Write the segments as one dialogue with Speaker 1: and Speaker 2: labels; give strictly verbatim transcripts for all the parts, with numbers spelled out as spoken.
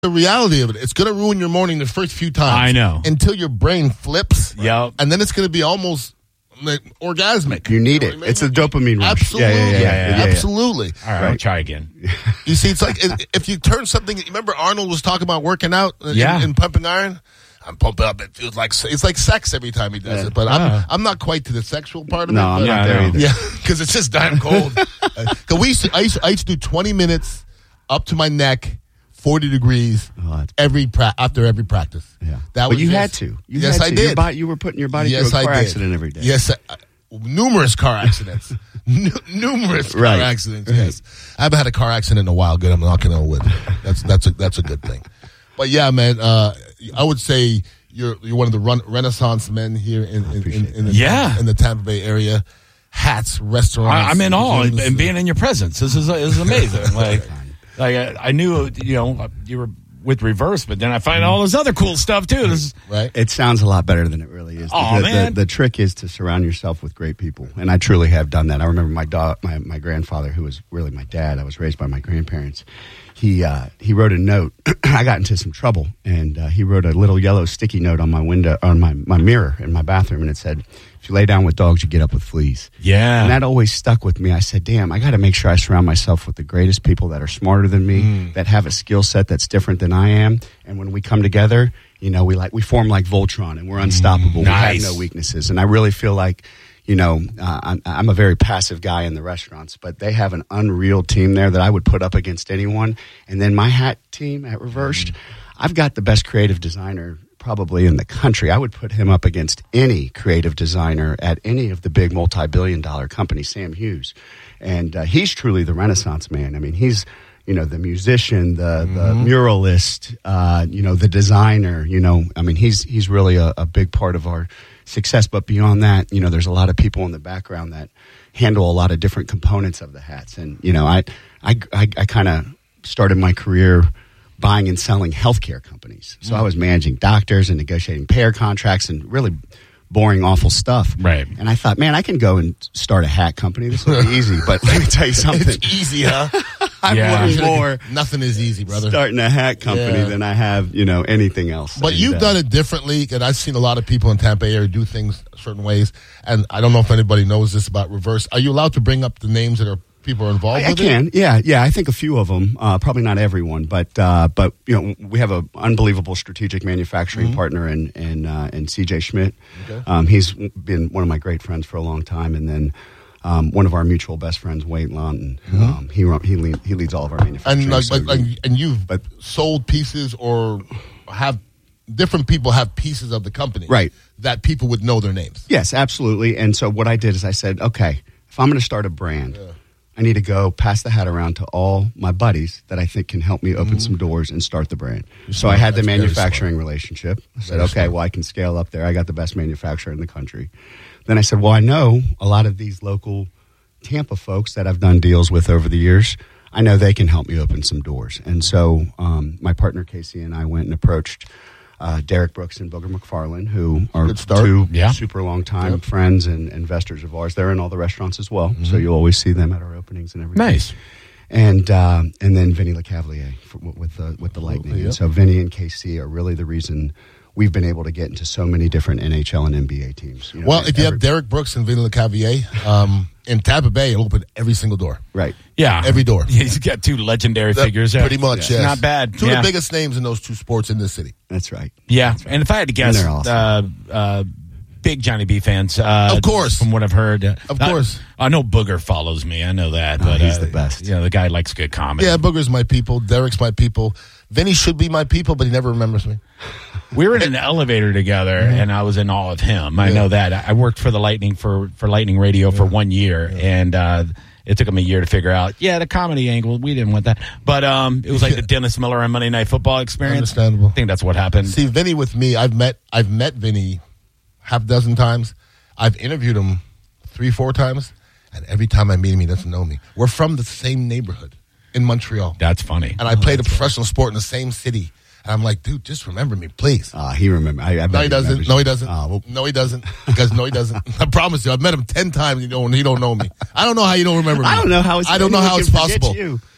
Speaker 1: the reality of it. It's going to ruin your morning the first few times.
Speaker 2: I know.
Speaker 1: Until your brain flips.
Speaker 2: Yep.
Speaker 1: And then it's going to be almost like orgasmic.
Speaker 3: You need
Speaker 1: You
Speaker 3: it.
Speaker 1: know what I mean?
Speaker 3: It's a dopamine rush.
Speaker 1: Absolutely.
Speaker 3: Yeah, yeah, yeah,
Speaker 2: yeah, yeah,
Speaker 3: yeah.
Speaker 1: Absolutely.
Speaker 2: All right, I'll try again.
Speaker 1: You see, it's like if you turn something. Remember, Arnold was talking about working out and,
Speaker 2: Yeah.
Speaker 1: and pumping iron. I'm pumping up. It feels like it's like sex every time he does
Speaker 3: Yeah.
Speaker 1: it. But
Speaker 2: Uh.
Speaker 1: I'm I'm not quite to the sexual part of
Speaker 3: No,
Speaker 1: it.
Speaker 3: I'm
Speaker 1: but-
Speaker 3: not
Speaker 2: Yeah,
Speaker 3: there
Speaker 2: I know.
Speaker 3: either.
Speaker 1: Yeah, because it's just damn cold. Because we used to, I used to, I used to do twenty minutes up to my neck, forty degrees
Speaker 3: Oh, that's-
Speaker 1: every pra- after every practice.
Speaker 3: Yeah.
Speaker 1: That
Speaker 3: but
Speaker 1: was
Speaker 3: you
Speaker 1: just-
Speaker 3: had to. You
Speaker 1: yes,
Speaker 3: had
Speaker 1: I
Speaker 3: to.
Speaker 1: did.
Speaker 3: Your body, you were putting your body
Speaker 1: yes,
Speaker 3: through a car
Speaker 1: I did.
Speaker 3: accident every day.
Speaker 1: Yes, I, numerous car accidents. Nu- numerous car
Speaker 3: Right.
Speaker 1: accidents. Yes, I haven't had a ar accident in a while. Good, I'm knocking on wood. That's that's a that's a good thing. But yeah, man, uh, I would say you're you're one of the run, Renaissance men here in in, in, in, the,
Speaker 2: Yeah.
Speaker 1: in the Tampa Bay area. Hats, restaurants.
Speaker 2: I, I'm in awe
Speaker 1: games,
Speaker 2: and being in your presence. This is this is amazing. Like, like I, I knew you know you were with Reverse, but then I find all this other cool stuff too. This is,
Speaker 1: right.
Speaker 3: It sounds a lot better than it really is.
Speaker 2: Aw,
Speaker 3: the,
Speaker 2: man.
Speaker 3: The, the trick is to surround yourself with great people, and I truly have done that. I remember my dog, my, my grandfather, who was really my dad. I was raised by my grandparents. He uh, he wrote a note. I got into some trouble, and uh, he wrote a little yellow sticky note on my window, on my, my mirror in my bathroom, and it said, "If you lay down with dogs, you get up with fleas."
Speaker 2: yeah.
Speaker 3: And that always stuck with me. I said, damn, I got to make sure I surround myself with the greatest people that are smarter than me,
Speaker 1: Mm.
Speaker 3: that have a skill set that's different than I am. And when we come together, you know, we like we form like Voltron, and we're unstoppable.
Speaker 2: Nice.
Speaker 3: We have no weaknesses. And I really feel like, you know, uh, I'm, I'm a very passive guy in the restaurants, but they have an unreal team there that I would put up against anyone. And then my hat team at Reversed,
Speaker 1: Mm.
Speaker 3: I've got the best creative designer probably in the country. I would put him up against any creative designer at any of the big multi-billion dollar companies, Sam Hughes. And uh, he's truly the Renaissance man. I mean, he's, you know, the musician, the, the muralist, uh, you know, the designer, you know, I mean, he's, he's really a, a big part of our success. But beyond that, you know, there's a lot of people in the background that handle a lot of different components of the hats. And, you know, I, I, I, I kind of started my career buying and selling healthcare companies. So I was managing doctors and negotiating payer contracts and really boring, awful stuff.
Speaker 2: Right.
Speaker 3: And I thought, man, I can go and start a hat company. This will be easy. But let me tell you something.
Speaker 1: It's easy, huh?
Speaker 3: I've
Speaker 2: Yeah.
Speaker 3: learned more
Speaker 1: Nothing is easy, brother.
Speaker 3: starting a hat company
Speaker 1: Yeah.
Speaker 3: than I have, you know, anything else.
Speaker 1: But
Speaker 3: And,
Speaker 1: you've
Speaker 3: uh,
Speaker 1: done it differently, and I've seen a lot of people in Tampa area do things certain ways. And I don't know if anybody knows this about Reverse. Are you allowed to bring up the names that are people are involved
Speaker 3: I, I
Speaker 1: with
Speaker 3: can,
Speaker 1: it?
Speaker 3: yeah, yeah. I think a few of them, uh, probably not everyone, but uh, but you know, we have an unbelievable strategic manufacturing
Speaker 1: Mm-hmm.
Speaker 3: partner in in, uh, in C J Schmidt.
Speaker 1: Okay.
Speaker 3: Um, he's been one of my great friends for a long time, and then um, one of our mutual best friends, Wayne Lawton. Um, he run- he lead, he leads all of our manufacturing.
Speaker 1: Mm-hmm. And like,
Speaker 3: so
Speaker 1: like, like, and you've
Speaker 3: but-
Speaker 1: sold pieces or have different people have pieces of the company,
Speaker 3: Right.
Speaker 1: That people would know their names.
Speaker 3: Yes, absolutely. And so what I did is I said, okay, if I'm going to start a brand, I need to go pass the hat around to all my buddies that I think can help me open some doors and start the brand. So I had the
Speaker 1: That's very
Speaker 3: manufacturing relationship. I said,
Speaker 1: Very
Speaker 3: okay,
Speaker 1: smart.
Speaker 3: well, I can scale up there. I got the best manufacturer in the country. Then I said, well, I know a lot of these local Tampa folks that I've done deals with over the years. I know they can help me open some doors. And so um, my partner Casey and I went and approached uh, Derek Brooks and Booger McFarlane, who are
Speaker 1: Good start.
Speaker 3: two
Speaker 2: Yeah.
Speaker 3: super long time
Speaker 1: Yep.
Speaker 3: friends and investors of ours. They're in all the restaurants as well, so you'll always see them at our openings and everything.
Speaker 2: Nice.
Speaker 3: And um, and then Vinny LeCavalier for, with the with the Lightning.
Speaker 1: yeah.
Speaker 3: And so Vinny and K C are really the reason we've been able to get into so many different N H L and N B A teams. You know,
Speaker 1: Well, if you
Speaker 3: every-
Speaker 1: have Derek Brooks and Vinny LeCavalier um, in Tampa Bay, it'll open every single door.
Speaker 3: right.
Speaker 2: Yeah.
Speaker 1: Every door.
Speaker 2: He's got two legendary
Speaker 1: That-
Speaker 2: figures.
Speaker 1: Pretty much,
Speaker 2: Yeah.
Speaker 1: yes.
Speaker 2: Not bad.
Speaker 1: Two
Speaker 2: yeah.
Speaker 1: of the biggest names in those two sports in this city.
Speaker 3: That's right.
Speaker 2: Yeah. And if I had to guess,
Speaker 3: they're awesome.
Speaker 2: uh, uh, big Johnny B fans. Uh,
Speaker 1: Of course.
Speaker 2: From what I've heard. Uh,
Speaker 1: Of
Speaker 2: not-
Speaker 1: course.
Speaker 2: I know Booger follows me. I know that.
Speaker 3: Oh,
Speaker 2: but
Speaker 3: he's
Speaker 2: uh,
Speaker 3: the best.
Speaker 2: You know, the guy likes good comedy.
Speaker 1: Yeah, Booger's my people. Derek's my people. Vinny should be my people, but he never remembers me.
Speaker 2: We were in an elevator together, and I was in awe of him. I
Speaker 1: Yeah.
Speaker 2: know that. I worked for the Lightning for, for Lightning Radio for one year, and uh, it took him a year to figure out, yeah, the comedy angle, we didn't want that. But um, it was like the Dennis Miller and Monday Night Football experience.
Speaker 1: Understandable.
Speaker 2: I think that's what happened.
Speaker 1: See, Vinny with me, I've met I've met Vinny half a dozen times. I've interviewed him three, four times, and every time I meet him, he doesn't know me. We're from the same neighborhood in Montreal.
Speaker 2: That's funny.
Speaker 1: And I played a professional sport in the same city. And I'm like, dude, just remember me, please.
Speaker 3: Uh, he remember. I, I bet
Speaker 1: No, he doesn't.
Speaker 3: remembers
Speaker 1: No,
Speaker 3: you.
Speaker 1: he doesn't.
Speaker 3: Uh, well,
Speaker 1: No, he doesn't. Because no, he doesn't. I promise you, I've met him ten times. He don't. He don't know me. I don't know how you don't remember me.
Speaker 3: I don't know how it's
Speaker 1: I don't know how
Speaker 3: anyone
Speaker 1: it's
Speaker 3: can forget
Speaker 1: possible.
Speaker 3: you.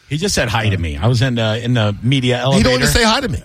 Speaker 2: He just said hi to me. I was in the in the media elevator.
Speaker 1: He don't even say hi to me.